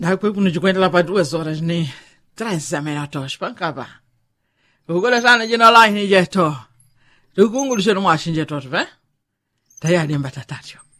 Depois quando eu lá para 2 horas nem 30 minutos pancava. O gola sana jina line jeto. Tu kungulu shiro machine jeto, ve? Tayari mbatatacho.